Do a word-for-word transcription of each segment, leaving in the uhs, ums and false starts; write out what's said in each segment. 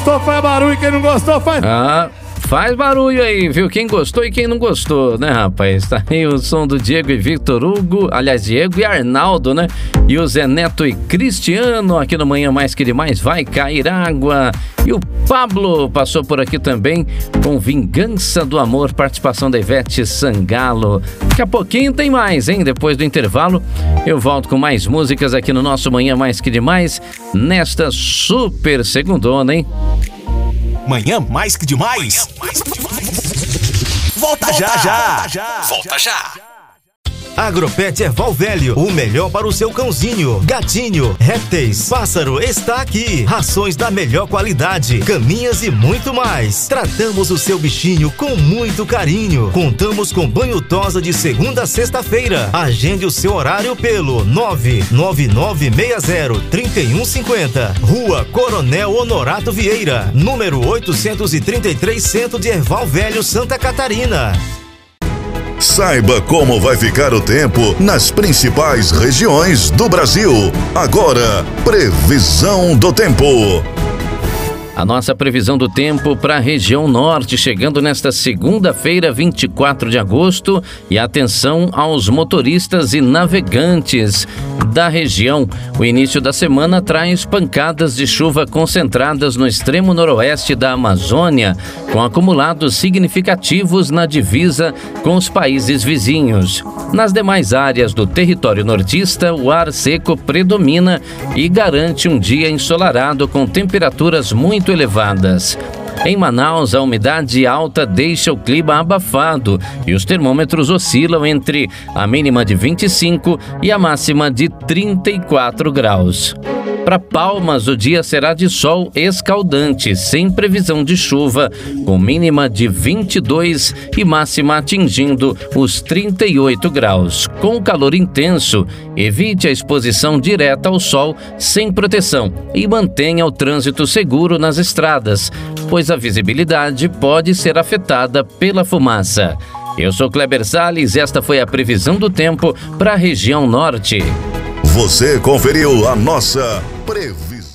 Gostou, faz barulho, quem não gostou faz... Ah, faz barulho aí, viu? Quem gostou e quem não gostou, né, rapaz? Tá aí o som do Diego e Victor Hugo, aliás, Diego e Arnaldo, né? E o Zé Neto e Cristiano, aqui no Manhã Mais Que Demais, Vai Cair Água. E o Pablo passou por aqui também com Vingança do Amor, participação da Ivete Sangalo. Daqui a pouquinho tem mais, hein? Depois do intervalo, eu volto com mais músicas aqui no nosso Manhã Mais Que Demais, nesta super segundona, hein? Manhã Mais Que Demais. Manhã Mais Que Demais. Volta, volta já, já. Volta já. Volta já. Agropet Erval Velho, o melhor para o seu cãozinho, gatinho, répteis, pássaro está aqui. Rações da melhor qualidade, caminhas e muito mais. Tratamos o seu bichinho com muito carinho. Contamos com banho tosa de segunda a sexta-feira. Agende o seu horário pelo nove nove nove seis zero três um cinco zero. Rua Coronel Honorato Vieira, número oitocentos e trinta e três, Centro de Erval Velho, Santa Catarina. Saiba como vai ficar o tempo nas principais regiões do Brasil. Agora, previsão do tempo. A nossa previsão do tempo para a região norte, chegando nesta segunda-feira, vinte e quatro de agosto. E atenção aos motoristas e navegantes da região. O início da semana traz pancadas de chuva concentradas no extremo noroeste da Amazônia, com acumulados significativos na divisa com os países vizinhos. Nas demais áreas do território nortista, o ar seco predomina e garante um dia ensolarado com temperaturas muito elevadas. Em Manaus, a umidade alta deixa o clima abafado e os termômetros oscilam entre a mínima de vinte e cinco e a máxima de trinta e quatro graus. Para Palmas, o dia será de sol escaldante, sem previsão de chuva, com mínima de vinte e dois e máxima atingindo os trinta e oito graus. Com calor intenso, evite a exposição direta ao sol sem proteção e mantenha o trânsito seguro nas estradas, pois a visibilidade pode ser afetada pela fumaça. Eu sou Kleber Salles e esta foi a previsão do tempo para a região norte. Você conferiu a nossa previsão.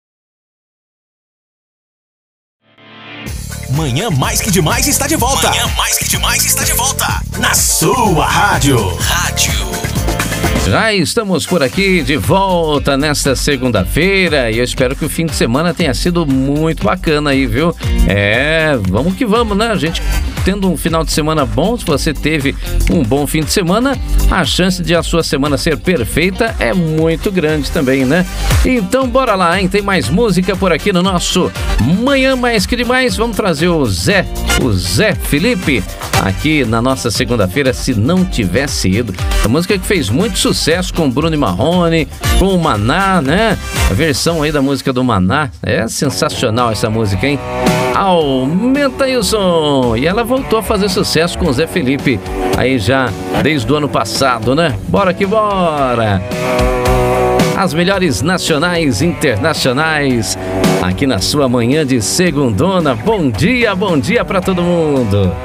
Manhã Mais Que Demais está de volta. Manhã Mais Que Demais está de volta. Na sua rádio. Rádio. Já estamos por aqui de volta nesta segunda-feira e eu espero que o fim de semana tenha sido muito bacana aí, viu? É, vamos que vamos, né? A gente tendo um final de semana bom, se você teve um bom fim de semana, a chance de a sua semana ser perfeita é muito grande também, né? Então bora lá, hein? Tem mais música por aqui no nosso Manhã Mais Que Demais. Vamos trazer o Zé, o Zé Felipe, aqui na nossa segunda-feira, Se Não Tivesse Ido. A música que fez muito sucesso com Bruno e Marrone, com o Maná, né? A versão aí da música do Maná. É sensacional essa música, hein? Aumenta aí o som! E ela voltou a fazer sucesso com o Zé Felipe aí já desde o ano passado, né? Bora que bora! As melhores nacionais e internacionais aqui na sua manhã de segundona. Bom dia, bom dia pra todo mundo!